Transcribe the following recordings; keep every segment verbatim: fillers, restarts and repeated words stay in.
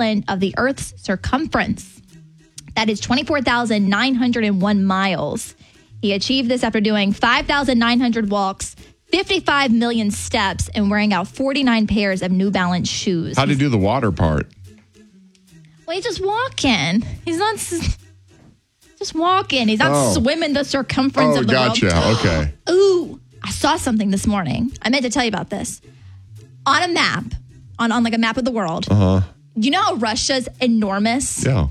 equivalent of the Earth's circumference. That is twenty-four thousand nine hundred one miles. He achieved this after doing five thousand nine hundred walks, fifty-five million steps, and wearing out forty-nine pairs of New Balance shoes. How did he do the water part? Well, he's just walking. He's not s- just walking. He's not Oh. swimming the circumference Oh, of the gotcha. world. Okay. Ooh, I saw something this morning. I meant to tell you about this. On a map, on, on like a map of the world, Uh-huh. you know how Russia's enormous Yeah.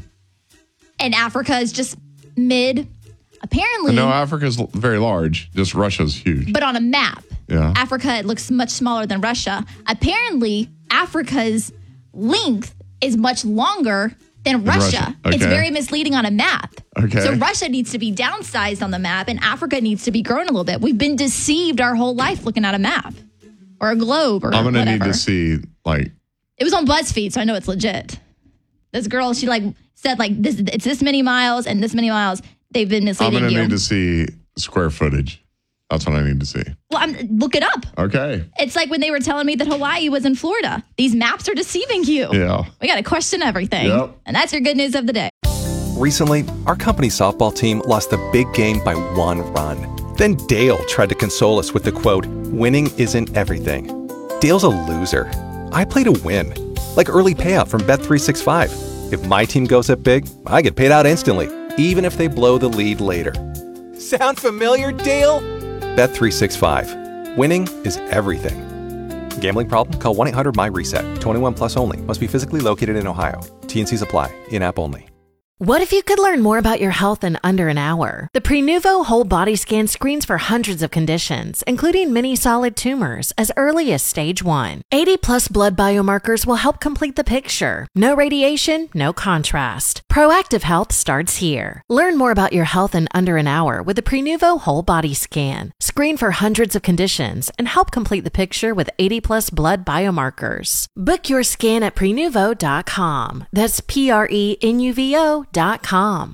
and Africa is just mid? Apparently, No, Africa's l- very large. Just Russia's huge. but on a map, Yeah. Africa it looks much smaller than Russia. Apparently, Africa's length is much longer than Russia. Russia. Okay. It's very misleading on a map. Okay. So Russia needs to be downsized on the map and Africa needs to be grown a little bit. We've been deceived our whole life looking at a map or a globe or I'm going to whatever. need to see, like, It was on BuzzFeed, so I know it's legit. This girl, she like said like this it's this many miles and this many miles. They've been I'm misleading going to you. need to see square footage. That's what I need to see. Well, I'm, look it up. Okay. It's like when they were telling me that Hawaii was in Florida. These maps are deceiving you. Yeah. We got to question everything. Yep. And that's your good news of the day. Recently, our company softball team lost a big game by one run. Then Dale tried to console us with the quote, "Winning isn't everything." Dale's a loser. I play to win. Like early payout from Bet three sixty-five. If my team goes up big, I get paid out instantly, even if they blow the lead later. Sound familiar, Dale? Bet three sixty-five. Winning is everything. Gambling problem? Call one eight hundred M Y reset. twenty-one plus only. Must be physically located in Ohio. T and Cs apply. In-app only. What if you could learn more about your health in under an hour? The Prenuvo Whole Body Scan screens for hundreds of conditions, including many solid tumors, as early as stage one. eighty plus blood biomarkers will help complete the picture. No radiation, no contrast. Proactive health starts here. Learn more about your health in under an hour with the Prenuvo Whole Body Scan. Screen for hundreds of conditions and help complete the picture with eighty plus blood biomarkers. Book your scan at prenuvo dot com. That's P R E N U V O dot com.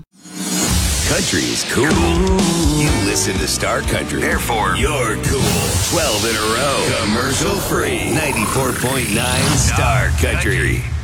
Country's cool. You listen to Star Country. Therefore, you're cool. twelve in a row. Commercial free. ninety-four point nine Star Country.